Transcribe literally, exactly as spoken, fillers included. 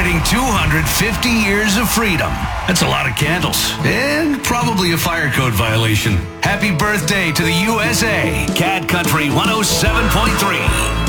celebrating two hundred fifty years of freedom. That's a lot of candles. And probably a fire code violation. Happy birthday to the U S A. Cat Country one oh seven point three.